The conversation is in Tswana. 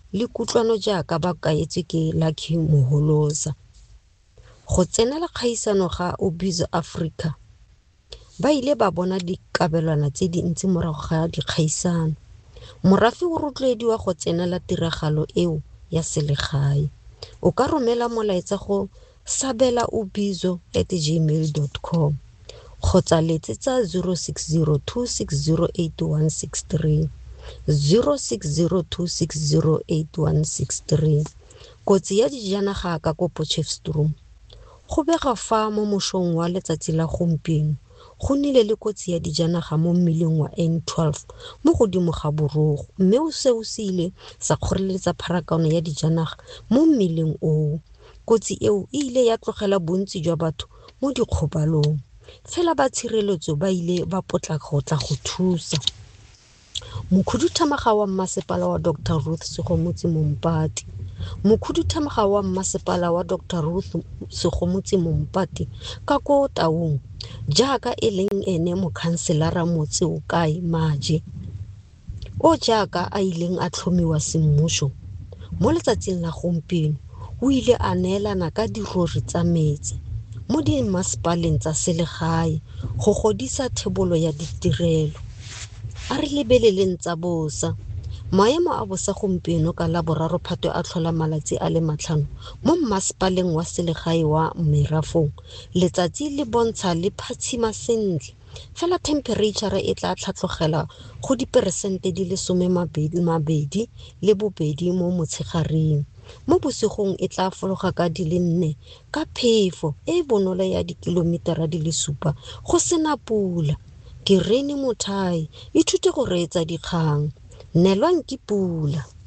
le kutlwano jaaka ba kaetswe ke Lucky Moholosa. Go tsenela kgaisano ga Ubizzo Africa, ba ile ba bona dikabelwana tse dintsi morago ga dikgaisano. Morafi o rotloediwa go tsenela tiragalo eo ya selegae. O ka romela molaetsa go sabela ubizzo@gmail.com kgotsa letsetsa 0602608163 0602608163. Kotsi ya dijanaga ka ko Potchefstroom. Go bega fa mo mosong wa letsatsi la gompieno go nnile le kotsi ya dijanaga mo mmileng wa N12 mo godimo ga borogo, mme o se ile sa kgoreletsa pharakano ya dijanaga mo mmileng oo. Kotsi eo e ile ya tlogela bontsi jwa batho mo dikgobalong. Fela ba tshireletso ba ile ba potlaka go tla go thusa. Mokhuduthamaga wa mmasepala wa Dr. Ruth Segomotsi Mompati. Mokhuduthamaga wa mmasepala wa Dr. Ruth Segomotsi Mompati ka ko Taung, jaaka e leng ene mokhanselara motse o kae Maje, o jaaka a ileng a tlhomiwa semmuso mo letsatsing la gompieno, o ile a neelana ka dirori tsa metsi mo dimmasepaleng tsa selegae go godisa thebolo ya ditirelo. A re lebeleleng tsa bosa. Maemo a bosa gompieno ka la boraro Phatwe a tlhola malatsi a le 5 mo mmasepaleng wa selegae wa Merafong. Letsatsi le bontsha le phatshima sentle, fela temperature e tla tlhatlogela go diperesente di le 22 mo motshegareng. Mo bosigong e tla fologa ka di le 4 ka phefo e bonolo ya dikilometera di le 7 go sena pula. Ke Rene Mothai, ithute go reetsa dikgang, nelwang ke pula.